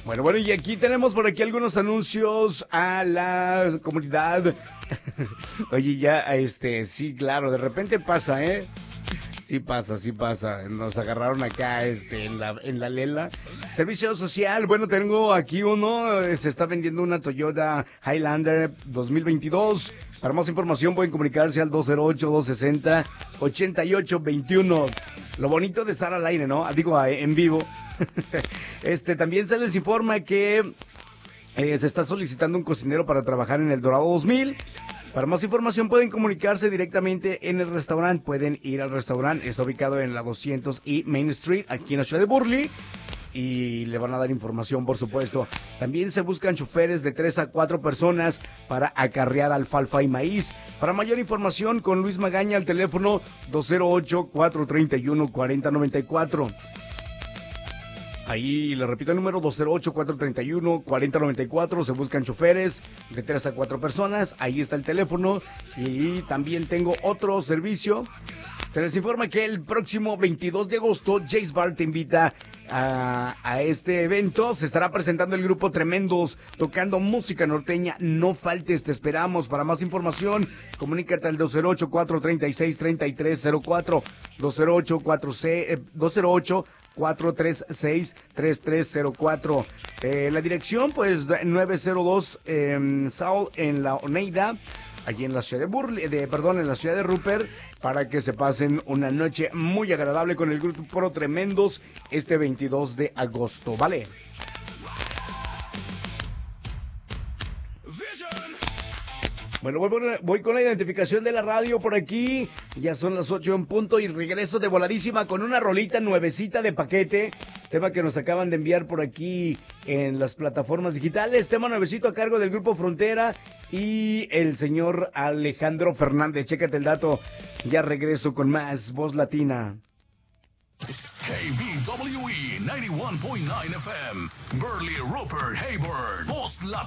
Bueno, y aquí tenemos por aquí algunos anuncios a la comunidad. Oye, ya, sí, claro, de repente pasa, ¿eh? Sí pasa. Nos agarraron acá, en la lela. Servicio social, bueno, tengo aquí uno, se está vendiendo una Toyota Highlander 2022. Para más información pueden comunicarse al 208-260-8821. Lo bonito de estar al aire, ¿no? Digo, en vivo. También se les informa que se está solicitando un cocinero para trabajar en el Dorado 2000. Para más información pueden comunicarse directamente en el restaurante. Pueden ir al restaurante. Está ubicado en la 200 y Main Street, aquí en la ciudad de Burley. Y le van a dar información, por supuesto. También se buscan choferes de 3 a 4 personas para acarrear alfalfa y maíz. Para mayor información, con Luis Magaña al teléfono 208-431-4094. Ahí le repito el número 208-431-4094. Se buscan choferes de 3 a 4 personas. Ahí está el teléfono. Y también tengo otro servicio. Se les informa que el próximo 22 de agosto, Jace Bar te invita a este evento. Se estará presentando el grupo Tremendos, tocando música norteña. No faltes, te esperamos. Para más información, comunícate al 208-436-3304. 208-436-3304. La dirección, pues, 902 South en la Oneida, allí en la ciudad de en la ciudad de Rupert, para que se pasen una noche muy agradable con el grupo Tremendos este 22 de agosto, ¿vale? Bueno, voy con la identificación de la radio por aquí. Ya son las 8 en punto y regreso de voladísima con una rolita nuevecita de paquete. Tema que nos acaban de enviar por aquí en las plataformas digitales. Tema nuevecito a cargo del Grupo Frontera y el señor Alejandro Fernández. Chécate el dato. Ya regreso con más Voz Latina. KBWE 91.9 FM, Burley, Rupert, Hayward, Voz Latina.